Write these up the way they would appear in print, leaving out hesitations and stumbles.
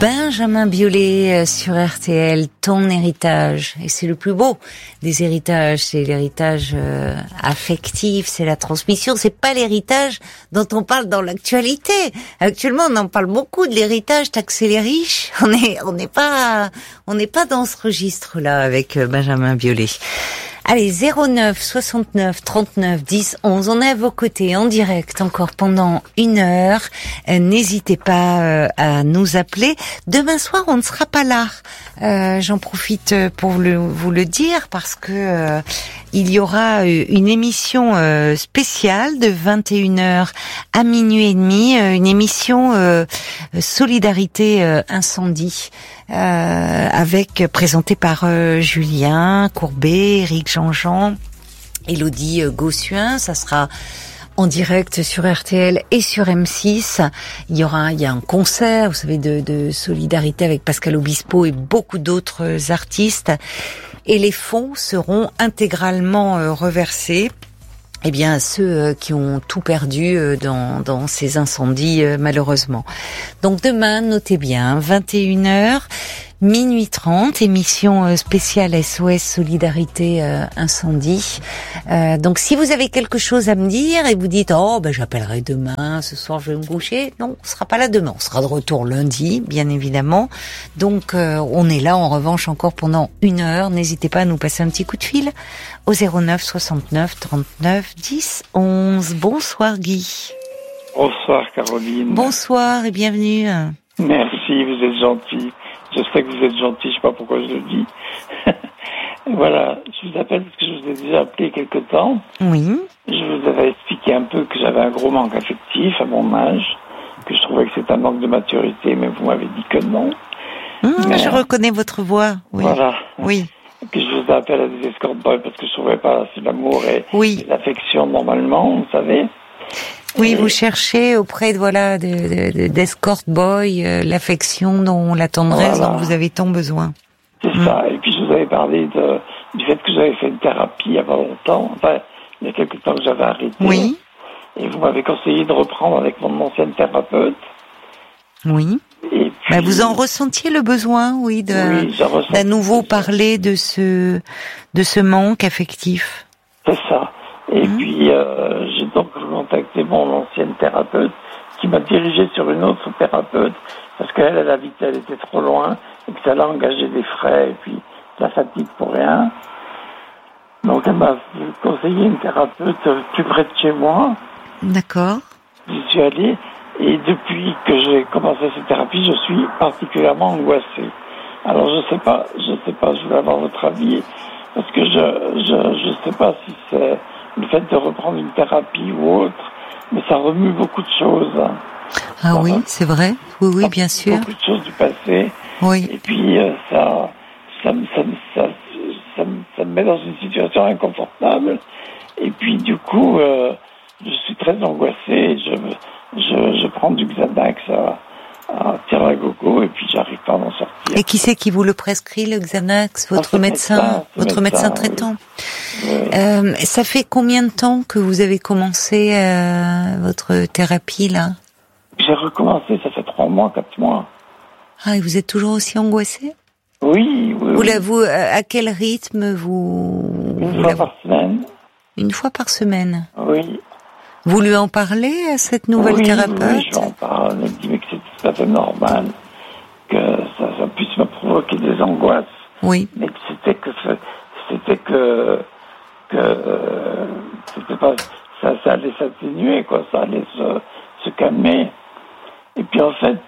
Benjamin Biolay sur RTL, ton héritage. Et c'est le plus beau des héritages, c'est l'héritage affectif, c'est la transmission, c'est pas l'héritage dont on parle dans l'actualité. Actuellement, on en parle beaucoup de l'héritage, taxer les riches. On n'est pas dans ce registre-là avec Benjamin Biolay. Allez, 09 69 39 10 11. On est à vos côtés en direct encore pendant 1 heure. N'hésitez pas à nous appeler. Demain soir, on ne sera pas là. J'en profite pour vous le dire parce que il y aura une émission spéciale de 21h à minuit et demi, une émission Solidarité Incendie. Présentée par Julien Courbet, Éric Jean-Jean, Élodie Gossuin. Ça sera en direct sur RTL et sur M6. Il y a un concert, vous savez, de solidarité avec Pascal Obispo et beaucoup d'autres artistes. Et les fonds seront intégralement reversés. Eh bien, ceux qui ont tout perdu dans ces incendies, malheureusement. Donc demain, notez bien, 21h, minuit 30, émission spéciale SOS Solidarité Incendie. Donc si vous avez quelque chose à me dire et vous dites « Oh, j'appellerai demain, ce soir je vais me coucher », non, on sera pas là demain. On sera de retour lundi, bien évidemment. Donc on est là en revanche encore pendant 1 heure. N'hésitez pas à nous passer un petit coup de fil au 09 69 39 10 11. Bonsoir Guy. Bonsoir Caroline. Bonsoir et bienvenue. Merci, vous êtes gentil. Je sais que vous êtes gentil, je sais pas pourquoi je le dis. Voilà, je vous appelle parce que je vous ai déjà appelé quelque temps. Oui. Je vous avais expliqué un peu que j'avais un gros manque affectif à mon âge, que je trouvais que c'était un manque de maturité, mais vous m'avez dit que non. Je reconnais votre voix. Oui. Voilà. Oui. Que je vous appelle à des escort boys parce que je trouvais pas assez l'amour et l'affection normalement, vous savez. Oui, vous cherchez auprès d'escort boy l'affection, la tendresse dont vous avez tant besoin. C'est ça. Et puis je vous avais parlé du fait que j'avais fait une thérapie il y a pas longtemps. Enfin, il y a quelque temps que j'avais arrêté. Oui. Et vous m'avez conseillé de reprendre avec mon ancienne thérapeute. Oui. Et puis, vous en ressentiez le besoin, d'à nouveau parler de ce manque affectif. C'est ça. Et puis, j'ai donc contacté mon ancienne thérapeute qui m'a dirigé sur une autre thérapeute parce qu'elle a dit qu'elle était trop loin et que ça allait engager des frais et puis de la fatigue pour rien. Donc, elle m'a conseillé une thérapeute plus près de chez moi. D'accord. J'y suis allé et depuis que j'ai commencé cette thérapie, je suis particulièrement angoissé. Alors, je sais pas, je voulais avoir votre avis parce que je sais pas si c'est le fait de reprendre une thérapie ou autre, mais ça remue beaucoup de choses. Ah oui, c'est vrai. Oui, bien sûr. Beaucoup de choses du passé. Oui. Et puis ça me met dans une situation inconfortable. Et puis du coup, je suis très angoissé. Je prends du Xanax à Tiragogo et puis j'arrive pas à m'en sortir. Et qui c'est qui vous le prescrit, le Xanax? Votre médecin traitant. Oui. Ça fait combien de temps que vous avez commencé votre thérapie là? J'ai recommencé, ça fait 3 mois, 4 mois. Ah, et vous êtes toujours aussi angoissé? Oui. À quel rythme Une fois par semaine. Une fois par semaine? Oui. Vous lui en parlez à cette nouvelle thérapeute? Oui, je lui en parle. Elle me dit que c'est tout à fait normal, que ça puisse me provoquer des angoisses. Oui. Mais que c'était pas, ça allait s'atténuer, quoi. Ça allait se calmer. Et puis en fait,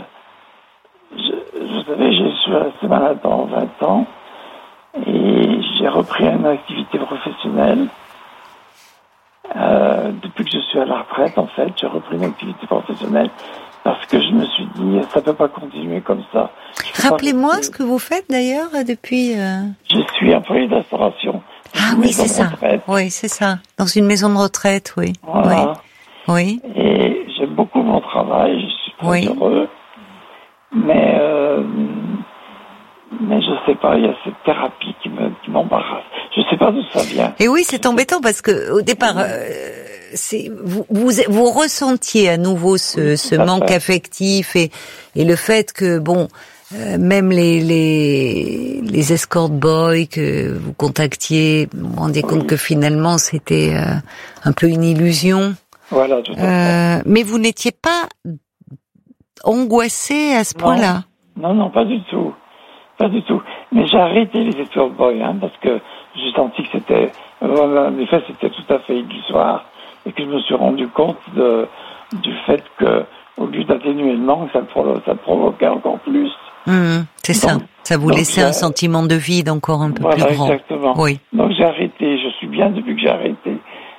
vous savez, je suis resté malade pendant 20 ans et j'ai repris une activité professionnelle. Depuis que je suis à la retraite, en fait, j'ai repris une activité professionnelle parce que je me suis dit, ça peut pas continuer comme ça. Rappelez-moi ce que vous faites d'ailleurs depuis... Je suis employé de restauration. Ah oui, c'est ça. Oui, c'est ça. Dans une maison de retraite, oui. Voilà. Oui. Et j'aime beaucoup mon travail, je suis très heureux. Mais je sais pas, il y a cette thérapie qui m'embarrasse. Je sais pas d'où ça vient. Et oui, c'est embêtant parce que au départ, vous ressentiez à nouveau ce manque affectif et le fait que même les escort boys que vous contactiez, vous vous rendiez compte que finalement c'était un peu une illusion. Voilà, tout à fait. Mais vous n'étiez pas angoissé à ce point-là. Non, pas du tout. Pas du tout. Mais j'ai arrêté les escort boys, parce que j'ai senti que c'était, en effet, c'était tout à fait illusoire et que je me suis rendu compte du fait que, au lieu d'atténuer le manque, ça provoquait encore plus. C'est ça. Ça vous laissait un sentiment de vide encore un peu plus grand. Voilà, exactement. Oui. Donc j'ai arrêté. Je suis bien depuis que j'ai arrêté.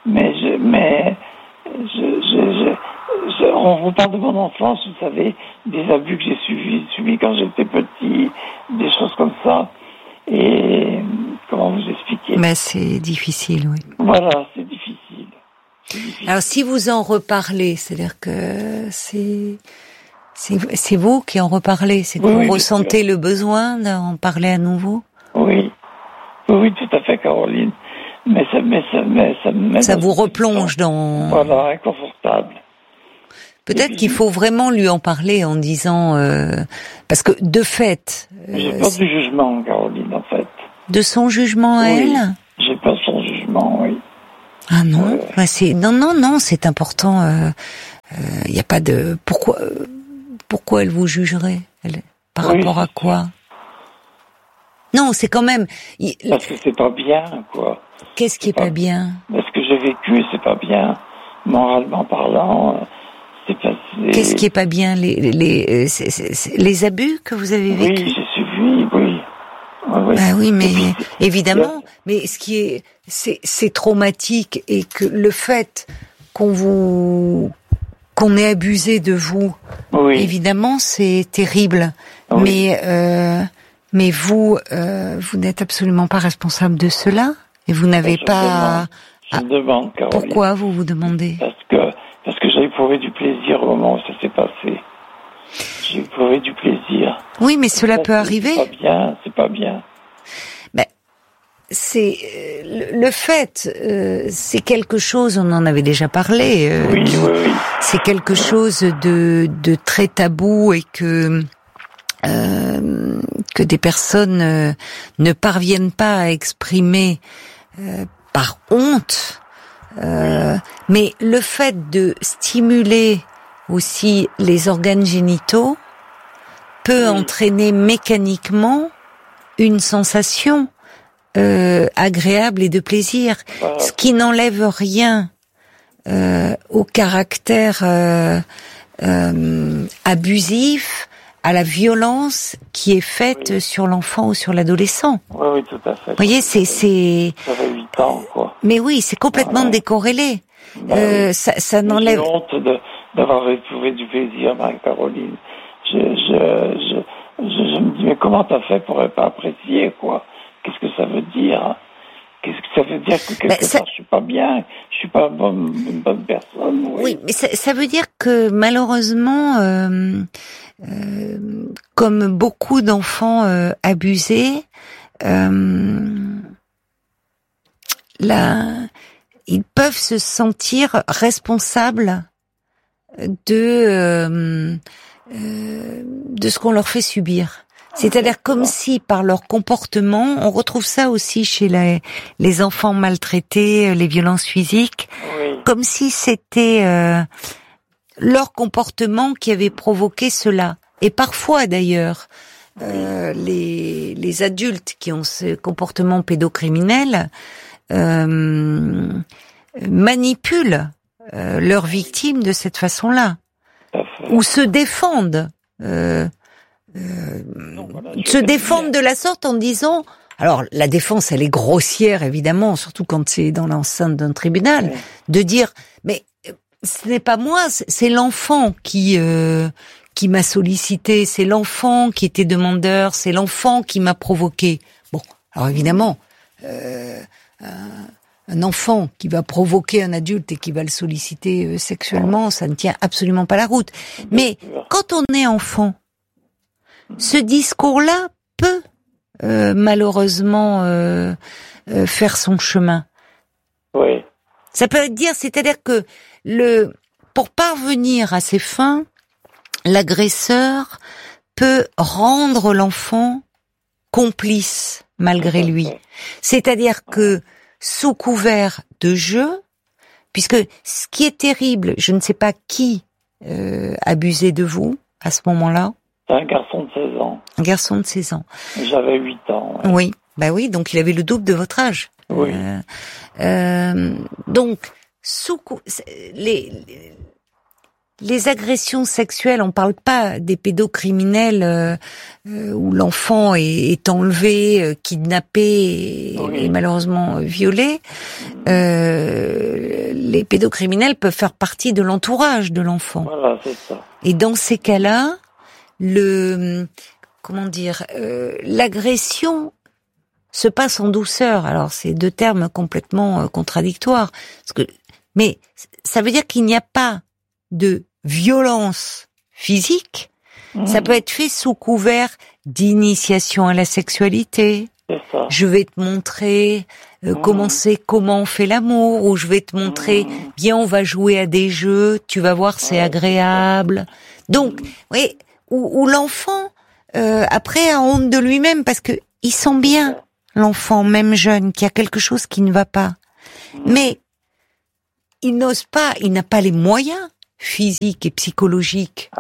On vous parle de mon enfance, vous savez, des abus que j'ai subis quand j'étais petit, des choses comme ça. Et comment vous expliquer? Mais c'est difficile, oui. Voilà, c'est difficile. Alors si vous en reparlez, c'est-à-dire que c'est vous qui en reparlez, c'est que vous ressentez le besoin d'en parler à nouveau? Oui, tout à fait, Caroline. Mais ça vous replonge dans... Voilà, inconfortable. Peut-être qu'il faut vraiment lui en parler en disant... parce que, de fait... J'ai peur du jugement, Caroline, en fait. De son jugement à elle? J'ai peur de son jugement, oui. Ah non, non, c'est important. Il n'y a pas de... Pourquoi elle vous jugerait? Par rapport à quoi? Non, c'est quand même... Parce que c'est pas bien, quoi. Qu'est-ce qui est pas bien? Parce que j'ai vécu, c'est pas bien. Moralement parlant, c'est pas... Qu'est-ce qui est pas bien? Les abus que vous avez vécus? Oui, j'ai suivi, oui. Bah oui, mais évidemment, mais ce qui est... C'est traumatique et que le fait qu'on ait abusé de vous, évidemment, c'est terrible. Oui. Mais vous n'êtes absolument pas responsable de cela et vous n'avez pas. Je me demande, Caroline. Pourquoi vous demandez? Parce que j'ai éprouvé du plaisir au moment où ça s'est passé. J'ai éprouvé du plaisir. Oui, mais cela peut arriver. C'est pas bien. Ben, c'est le fait, c'est quelque chose. On en avait déjà parlé. Oui. C'est quelque chose de très tabou et que des personnes ne parviennent pas à exprimer par honte. Mais le fait de stimuler aussi les organes génitaux peut entraîner mécaniquement une sensation agréable et de plaisir, ce qui n'enlève rien au caractère abusif, à la violence qui est faite sur l'enfant ou sur l'adolescent. Oui, tout à fait. Vous voyez, c'est... Ça fait 8 ans, quoi. Mais oui, c'est complètement décorrélé. Ça n'enlève... J'ai honte d'avoir éprouvé du plaisir, Marie-Caroline. Je me dis, mais comment t'as fait pour pas apprécier, quoi? Qu'est-ce que ça veut dire? Qu'est-ce que ça veut dire que quelque part je suis pas bien, je suis pas une bonne personne? Oui, mais ça veut dire que malheureusement, comme beaucoup d'enfants abusés, ils peuvent se sentir responsables de ce qu'on leur fait subir. C'est-à-dire comme si par leur comportement, on retrouve ça aussi chez les enfants maltraités, les violences physiques, comme si c'était leur comportement qui avait provoqué cela. Et parfois d'ailleurs, les adultes qui ont ce comportement pédocriminel manipulent leurs victimes de cette façon-là, ou se défendent. Se défendre de la sorte en disant, alors la défense elle est grossière évidemment, surtout quand c'est dans l'enceinte d'un tribunal, de dire mais ce n'est pas moi, c'est l'enfant qui m'a sollicité, c'est l'enfant qui était demandeur, c'est l'enfant qui m'a provoqué. Bon, alors évidemment un enfant qui va provoquer un adulte et qui va le solliciter sexuellement, ça ne tient absolument pas la route. Mais quand on est enfant, ce discours-là peut malheureusement faire son chemin. Oui. Ça peut dire, c'est-à-dire que pour parvenir à ses fins, l'agresseur peut rendre l'enfant complice malgré lui. C'est-à-dire que sous couvert de jeu, puisque ce qui est terrible, je ne sais pas qui abusait de vous à ce moment-là. C'est un garçon de 16 ans. Un garçon de 16 ans. J'avais 8 ans. Ouais. Oui, bah oui, donc il avait le double de votre âge. Oui. Donc, les agressions sexuelles, on parle pas des pédocriminels où l'enfant est enlevé, kidnappé et malheureusement violé. Les pédocriminels peuvent faire partie de l'entourage de l'enfant. Voilà, c'est ça. Et dans ces cas-là, l'agression se passe en douceur. Alors, c'est deux termes complètement contradictoires. Mais ça veut dire qu'il n'y a pas de violence physique. Ça peut être fait sous couvert d'initiation à la sexualité. C'est ça. Je vais te montrer comment on fait l'amour, ou je vais te montrer, viens, on va jouer à des jeux, tu vas voir, c'est agréable. Donc, oui, où l'enfant, après, a honte de lui-même, parce que il sent bien, l'enfant, même jeune, qu'il y a quelque chose qui ne va pas. Mais il n'ose pas, il n'a pas les moyens physiques et psychologiques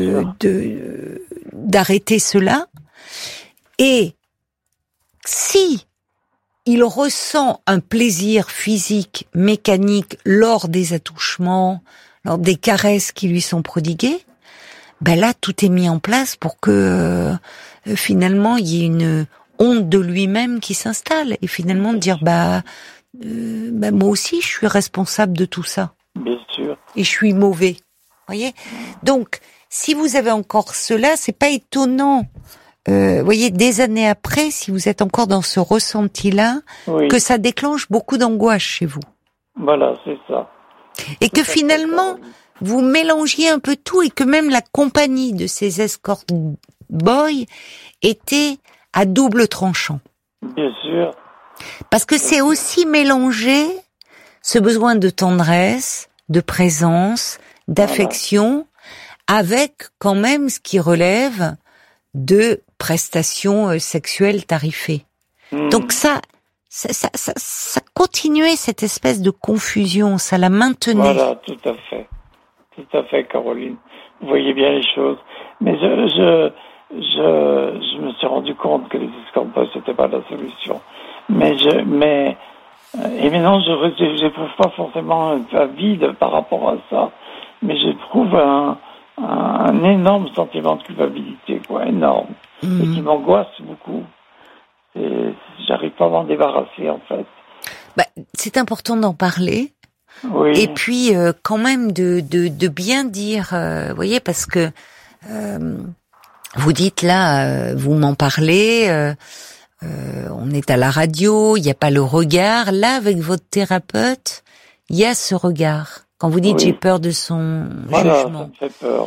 d'arrêter cela. Et si il ressent un plaisir physique, mécanique, lors des attouchements, lors des caresses qui lui sont prodiguées, ben là, tout est mis en place pour que finalement il y ait une honte de lui-même qui s'installe, et finalement de dire moi aussi je suis responsable de tout ça. Bien sûr. Et je suis mauvais. Voyez. Donc si vous avez encore cela, c'est pas étonnant. Voyez, des années après, si vous êtes encore dans ce ressenti-là, que ça déclenche beaucoup d'angoisse chez vous. Voilà, c'est ça. Et que finalement, vous mélangiez un peu tout, et que même la compagnie de ces escort boys était à double tranchant. Bien sûr. Parce que c'est aussi mélanger ce besoin de tendresse, de présence, d'affection, avec quand même ce qui relève de prestations sexuelles tarifées. Donc ça continuait cette espèce de confusion, ça la maintenait. Voilà, tout à fait, Caroline. Vous voyez bien les choses. Mais je me suis rendu compte que les escort boys, c'était pas la solution. Et maintenant, je n'éprouve pas forcément un vide par rapport à ça, mais j'éprouve un énorme sentiment de culpabilité, énorme, et qui m'angoisse beaucoup. J'arrive pas à m'en débarrasser, en fait. C'est important d'en parler. Oui. Et puis, quand même, de bien dire, voyez, parce que vous dites là, vous m'en parlez, on est à la radio, il n'y a pas le regard. Là, avec votre thérapeute, il y a ce regard. Quand vous dites j'ai peur de son jugement, ça me fait peur,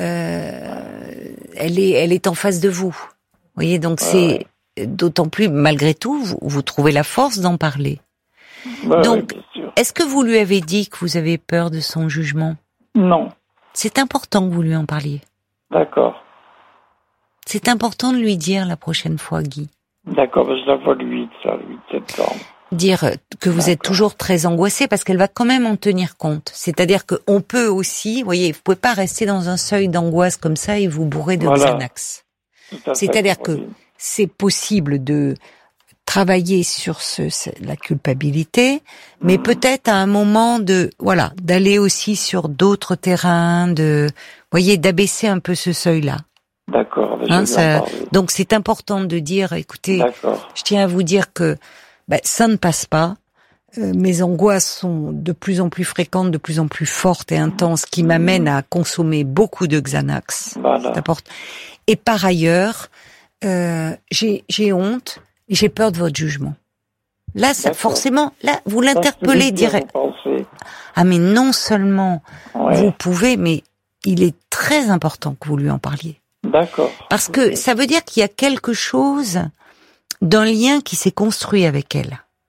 elle est en face de vous. Vous voyez, donc c'est d'autant plus, malgré tout, vous trouvez la force d'en parler. Donc, bien sûr. Est-ce que vous lui avez dit que vous avez peur de son jugement? Non. C'est important que vous lui en parliez. D'accord. C'est important de lui dire la prochaine fois, Guy. D'accord, je la vois le 8 septembre. Dire que vous êtes toujours très angoissé, parce qu'elle va quand même en tenir compte. C'est-à-dire qu'on peut aussi, vous voyez, vous pouvez pas rester dans un seuil d'angoisse comme ça et vous bourrer de Xanax. C'est-à-dire que c'est possible de travailler sur la culpabilité, mais peut-être à un moment d'aller aussi sur d'autres terrains, voyez, d'abaisser un peu ce seuil-là. D'accord. Donc c'est important de dire, écoutez, je tiens à vous dire que ça ne passe pas. Mes angoisses sont de plus en plus fréquentes, de plus en plus fortes et intenses, qui m'amènent à consommer beaucoup de Xanax. Voilà. Et par ailleurs, j'ai honte et j'ai peur de votre jugement. Là, forcément, là, vous l'interpellez direct. Mais non seulement vous pouvez, mais il est très important que vous lui en parliez. D'accord. Parce que ça veut dire qu'il y a quelque chose d'un lien qui s'est construit avec elle.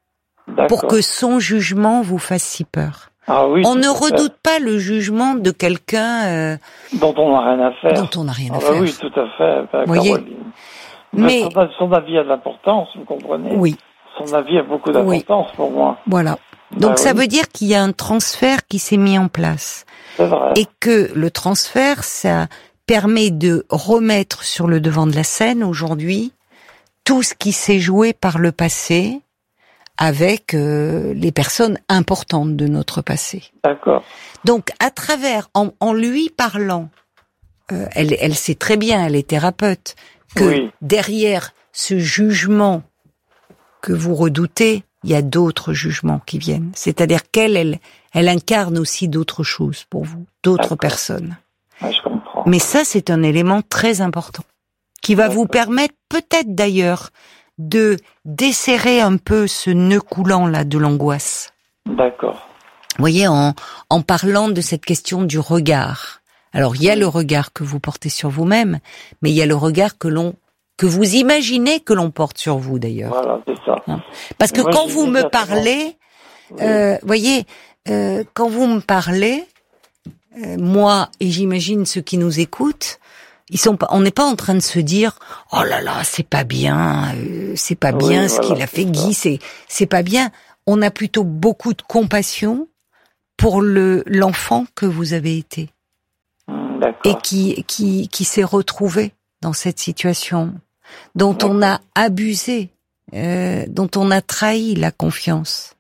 pour que son jugement vous fasse si peur. Ah oui, on ne redoute pas le jugement de quelqu'un dont on n'a rien à faire. Dont on n'a rien à faire. Oui, tout à fait, Caroline. Mais son avis a de l'importance, vous comprenez? Oui. Son avis a beaucoup d'importance pour moi. Voilà. Donc ça veut dire qu'il y a un transfert qui s'est mis en place. C'est vrai. Et que le transfert, ça permet de remettre sur le devant de la scène aujourd'hui tout ce qui s'est joué par le passé avec les personnes importantes de notre passé. D'accord. Donc à travers, en lui parlant, elle sait très bien, elle est thérapeute, que derrière ce jugement que vous redoutez, il y a d'autres jugements qui viennent. C'est-à-dire qu'elle incarne aussi d'autres choses pour vous, d'autres personnes. Ouais, je comprends. Mais ça, c'est un élément très important qui va vous permettre peut-être d'ailleurs de desserrer un peu ce nœud coulant là de l'angoisse. D'accord. Vous voyez, en parlant de cette question du regard. Alors, il y a le regard que vous portez sur vous-même, mais il y a le regard que vous imaginez que l'on porte sur vous d'ailleurs. Voilà, c'est ça. Parce que quand vous me parlez, voyez, quand vous me parlez, moi et j'imagine ceux qui nous écoutent, on n'est pas en train de se dire oh là là c'est pas bien ce qu'il a fait Guy, c'est pas bien. On a plutôt beaucoup de compassion pour l'enfant que vous avez été et qui s'est retrouvé dans cette situation dont on a abusé, dont on a trahi la confiance.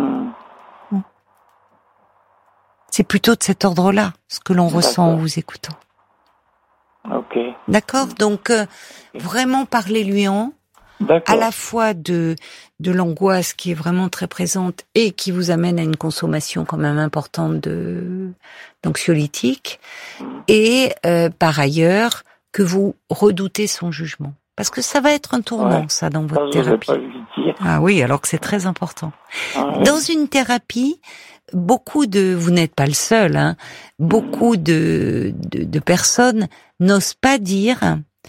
C'est plutôt de cet ordre-là ce que l'on ressent en vous écoutant. Ok. D'accord. Donc vraiment parlez-lui à la fois de l'angoisse qui est vraiment très présente et qui vous amène à une consommation quand même importante d'anxiolytiques et par ailleurs que vous redoutez son jugement parce que ça va être un tournant ça dans votre thérapie. Ah oui, alors que c'est très important. Dans une thérapie, vous n'êtes pas le seul, beaucoup de personnes n'osent pas dire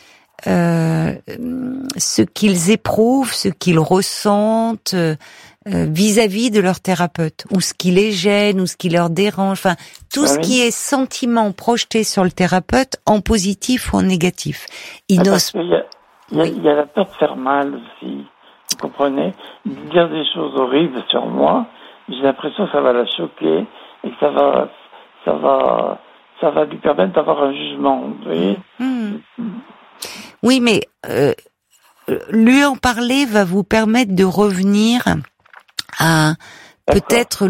ce qu'ils éprouvent, ce qu'ils ressentent vis-à-vis de leur thérapeute, ou ce qui les gêne, ou ce qui leur dérange, enfin tout ce qui est sentiment projeté sur le thérapeute en positif ou en négatif. Il y a la peur de faire mal aussi, vous comprenez, de dire des choses horribles sur moi. J'ai l'impression que ça va la choquer et que ça va lui permettre d'avoir un jugement, vous voyez. Oui, mais lui en parler va vous permettre de revenir à peut-être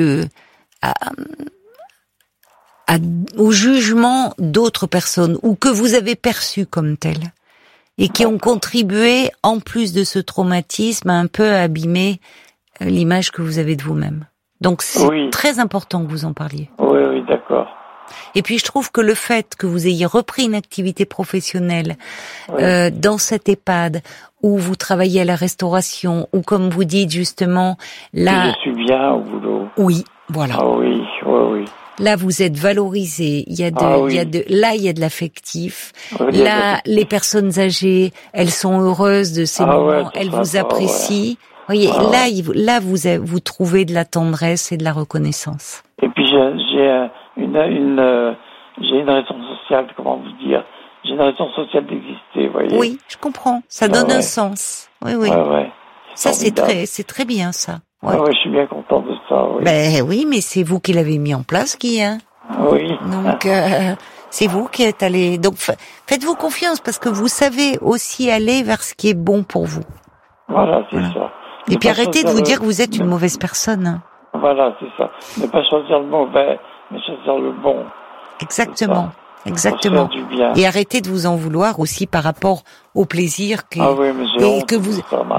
au jugement d'autres personnes ou que vous avez perçu comme telles et qui ont contribué, en plus de ce traumatisme, à un peu abîmer l'image que vous avez de vous-même. Donc c'est très important que vous en parliez. Oui, d'accord. Et puis je trouve que le fait que vous ayez repris une activité professionnelle dans cette EHPAD où vous travaillez à la restauration, ou comme vous dites justement, là... Je suis bien au boulot. Oui, voilà. Ah oui. Là, vous êtes valorisé. Il y a de l'affectif. Là, les personnes âgées, elles sont heureuses de ces moments. Elles vous apprécient. Vous voyez, là, vous trouvez de la tendresse et de la reconnaissance. Et puis j'ai une raison sociale, comment vous dire, j'ai une raison sociale d'exister, vous voyez. Oui, je comprends. Ça donne un sens. Oui. Ouais. Ça, c'est très bien, ça. Ouais, je suis bien content de ça, oui. Ben oui, mais c'est vous qui l'avez mis en place, Guy, Oui. Donc, c'est vous qui êtes allé. Donc, faites-vous confiance parce que vous savez aussi aller vers ce qui est bon pour vous. Voilà, c'est ça. Et puis arrêtez de vous dire que vous êtes une mauvaise personne. Voilà, c'est ça. Ne pas choisir le mauvais, mais choisir le bon. Exactement. Du bien. Et arrêtez de vous en vouloir aussi par rapport au plaisir que vous.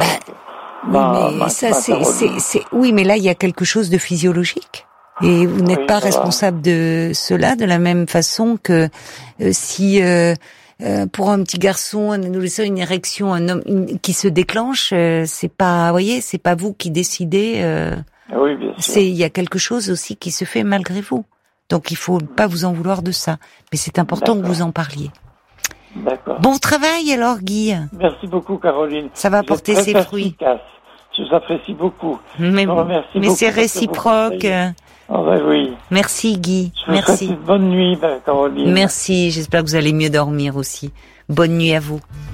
Oui, mais là il y a quelque chose de physiologique. Et vous n'êtes pas responsable de cela de la même façon que si pour un petit garçon, un adolescent, une érection, un homme qui se déclenche, c'est pas vous qui décidez. Oui, bien sûr. Il y a quelque chose aussi qui se fait malgré vous. Donc il faut pas vous en vouloir de ça. Mais c'est important que vous en parliez. D'accord. Bon travail alors, Guy. Merci beaucoup, Caroline. Ça va porter ses fruits. Je vous apprécie beaucoup. Mais je vous remercie beaucoup c'est réciproque. Oh, ben oui. Merci Guy. Je vous souhaite une bonne nuit, Caroline. Merci. J'espère que vous allez mieux dormir aussi. Bonne nuit à vous.